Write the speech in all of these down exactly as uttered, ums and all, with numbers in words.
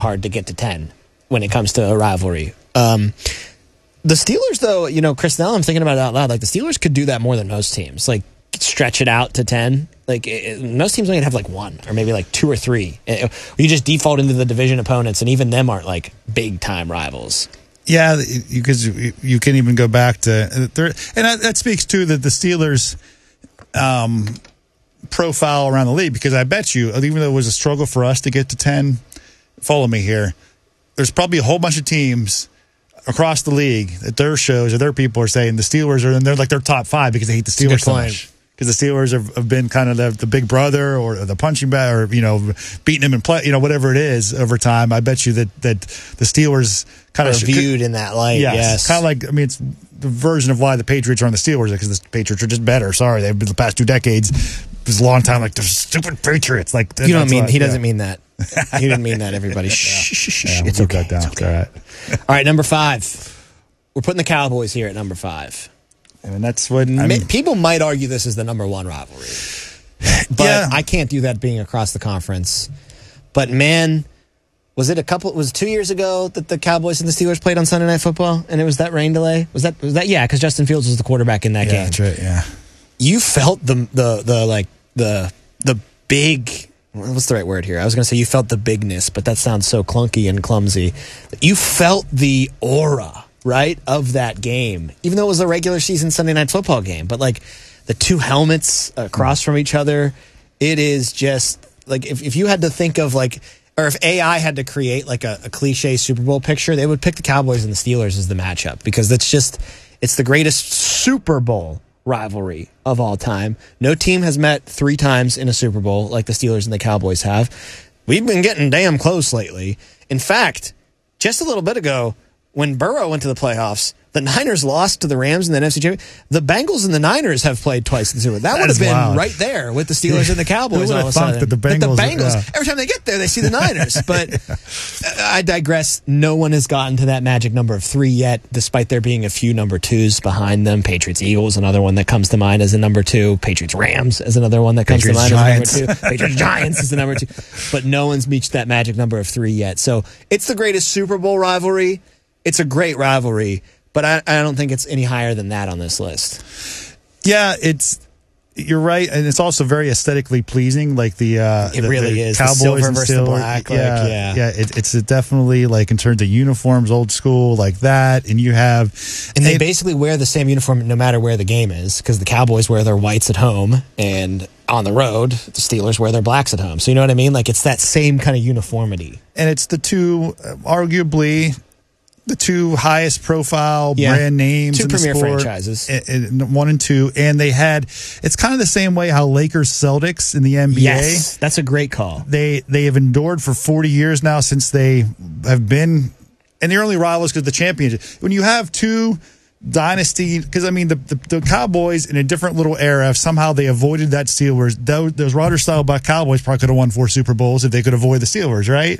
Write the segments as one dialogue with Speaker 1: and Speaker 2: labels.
Speaker 1: hard to get to ten when it comes to a rivalry. Um, the Steelers, though, you know, Chris, now I'm thinking about it out loud. Like, the Steelers could do that more than most teams. Like, stretch it out to ten. Like, it, most teams only have like one or maybe like two or three. It, you just default into the division opponents, and even them aren't like big time rivals.
Speaker 2: Yeah, because you, you can even go back to there, and that, that speaks to the the Steelers' um, profile around the league. Because I bet you, even though it was a struggle for us to get to ten, follow me here. There's probably a whole bunch of teams across the league that their shows or their people are saying the Steelers are, and they're like their top five because they hate the Steelers so much. Because the Steelers have, have been kind of the, the big brother or the punching bag or, you know, beating them in play, you know, whatever it is over time. I bet you that, that the Steelers kind of
Speaker 1: viewed could, in that light. Yes. yes.
Speaker 2: Kind of like, I mean, it's the version of why the Patriots are on the Steelers because the Patriots are just better. Sorry. They've been the past two decades. It was a long time like the stupid Patriots. Like,
Speaker 1: you don't mean, why, he yeah. doesn't mean that. He didn't mean that, everybody. Shh, shh, shh.
Speaker 2: Yeah,
Speaker 1: it's
Speaker 2: we'll
Speaker 1: okay.
Speaker 2: That down.
Speaker 1: It's okay.
Speaker 2: All right.
Speaker 1: All right. Number five. We're putting the Cowboys here at number five.
Speaker 2: And that's what I mean.
Speaker 1: People might argue this is the number one rivalry, but
Speaker 2: yeah.
Speaker 1: I can't do that being across the conference. But man, was it a couple? Was it two years ago that the Cowboys and the Steelers played on Sunday Night Football, and it was that rain delay? Was that? Was that? Yeah, because Justin Fields was the quarterback in that
Speaker 2: yeah,
Speaker 1: game.
Speaker 2: That's right. Yeah,
Speaker 1: you felt the the the like the the big. What's the right word here? I was going to say you felt the bigness, but that sounds so clunky and clumsy. You felt the aura. Right, of that game, even though it was a regular season Sunday Night Football game, but like the two helmets across from each other, it is just like if, if you had to think of like, or if A I had to create like a, a cliche Super Bowl picture, they would pick the Cowboys and the Steelers as the matchup because that's just, it's the greatest Super Bowl rivalry of all time. No team has met three times in a Super Bowl like the Steelers and the Cowboys have. We've been getting damn close lately. In fact, just a little bit ago, when Burrow went to the playoffs, the Niners lost to the Rams in the N F C Championship. The Bengals and the Niners have played twice in the Super Bowl. That, that would have been wild. Right there with the Steelers and the Cowboys all of a sudden.
Speaker 2: That the Bengals,
Speaker 1: that the Bengals
Speaker 2: yeah.
Speaker 1: every time they get there, they see the Niners. But yeah. I digress. No one has gotten to that magic number of three yet, despite there being a few number twos behind them. Patriots Eagles, another one that comes to mind as a number two. Patriots Rams is another one that comes
Speaker 2: Patriots
Speaker 1: to mind
Speaker 2: Giants.
Speaker 1: as a number two. Patriots Giants is the number two. But no one's reached that magic number of three yet. So it's the greatest Super Bowl rivalry. It's a great rivalry, but I, I don't think it's any higher than that on this list.
Speaker 2: Yeah, it's you're right, and it's also very aesthetically pleasing. Like the uh,
Speaker 1: it
Speaker 2: the,
Speaker 1: really
Speaker 2: the
Speaker 1: is
Speaker 2: Cowboys
Speaker 1: the silver
Speaker 2: and
Speaker 1: versus
Speaker 2: Steelers.
Speaker 1: the black. Like,
Speaker 2: yeah,
Speaker 1: yeah,
Speaker 2: yeah. It, it's definitely like in terms of uniforms, old school like that. And you have,
Speaker 1: and they, they basically wear the same uniform no matter where the game is, because the Cowboys wear their whites at home and on the road, the Steelers wear their blacks at home. So you know what I mean? Like it's that same kind of uniformity.
Speaker 2: And it's the two, uh, arguably. The two highest profile
Speaker 1: yeah.
Speaker 2: brand names
Speaker 1: two
Speaker 2: in the
Speaker 1: premier
Speaker 2: sport,
Speaker 1: franchises,
Speaker 2: and, and one and two, and they had. It's kind of the same way how Lakers Celtics in the N B A.
Speaker 1: Yes, that's a great call.
Speaker 2: They they have endured for forty years now since they have been, and they're only rivals because of the championship. When you have two dynasty, because I mean the, the the Cowboys in a different little era, somehow they avoided that Steelers. Those, those Rodgers style by Cowboys probably could have won four Super Bowls if they could avoid the Steelers, right?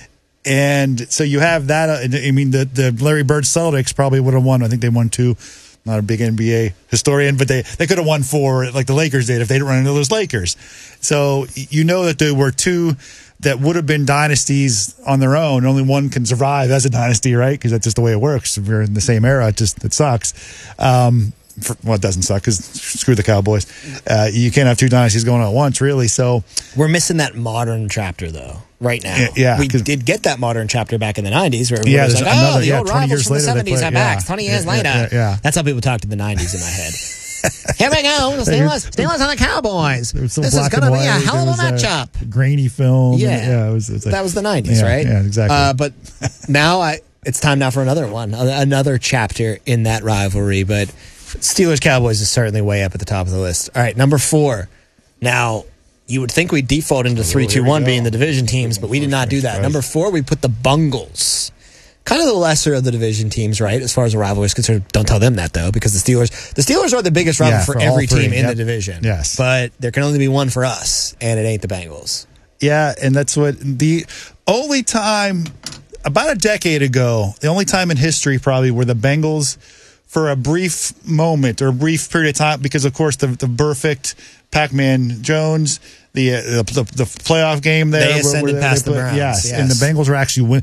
Speaker 2: And so you have that. Uh, I mean, the, the Larry Bird Celtics probably would have won. I think they won two. Not a big N B A historian, but they, they could have won four like the Lakers did if they didn't run into those Lakers. So you know that there were two that would have been dynasties on their own. Only one can survive as a dynasty, right? Because that's just the way it works. If you're in the same era, it just it sucks. Um, for, well, it doesn't suck because screw the Cowboys. Uh, you can't have two dynasties going on at once, really. So
Speaker 1: we're missing that modern chapter, though. Right now,
Speaker 2: yeah, yeah
Speaker 1: we did get that modern chapter back in the nineties, where everybody
Speaker 2: yeah,
Speaker 1: was like, "Oh,
Speaker 2: another,
Speaker 1: the
Speaker 2: yeah,
Speaker 1: old rivals from the seventies are back."
Speaker 2: Yeah,
Speaker 1: Twenty years
Speaker 2: yeah,
Speaker 1: later,
Speaker 2: yeah, yeah.
Speaker 1: That's how people talked in the nineties in my head. Here we go, the Steelers, Steelers and the Cowboys. This is going to be a hell of a matchup.
Speaker 2: A grainy film.
Speaker 1: Yeah,
Speaker 2: and, yeah it was, it was like,
Speaker 1: that was the nineties,
Speaker 2: yeah,
Speaker 1: right?
Speaker 2: Yeah, exactly.
Speaker 1: Uh, but now I, it's time now for another one, another chapter in that rivalry. But Steelers Cowboys is certainly way up at the top of the list. All right, number four. Now, you would think we'd default into three two one being the division teams, but we did not do that. Number four, we put the Bungles. Kind of the lesser of the division teams, right? As far as the rivalry is concerned. Don't tell them that, though, because the Steelers the Steelers are the biggest rival
Speaker 2: yeah,
Speaker 1: for,
Speaker 2: for
Speaker 1: every
Speaker 2: three.
Speaker 1: team in
Speaker 2: yep.
Speaker 1: the division.
Speaker 2: Yes.
Speaker 1: But there can only be one for us, and it ain't the Bengals.
Speaker 2: Yeah, and that's what the only time, about a decade ago, the only time in history probably where the Bengals, for a brief moment or a brief period of time, because, of course, the, the perfect Pac-Man Jones, the, uh, the the the playoff game there.
Speaker 1: They ascended
Speaker 2: where, where
Speaker 1: past
Speaker 2: they
Speaker 1: the
Speaker 2: play,
Speaker 1: Browns,
Speaker 2: yes,
Speaker 1: yes.
Speaker 2: and the Bengals are actually win.